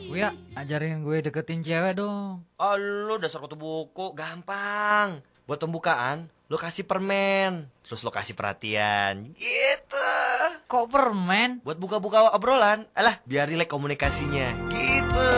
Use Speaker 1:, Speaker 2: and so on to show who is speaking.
Speaker 1: Wia, ajarin gue deketin cewek dong.
Speaker 2: Oh, lu dasar kutu buku, gampang. Buat pembukaan, lu kasih permen, terus lu kasih perhatian. Gitu.
Speaker 1: Kok permen?
Speaker 2: Buat buka-buka obrolan, alah biar rileks komunikasinya. Gitu.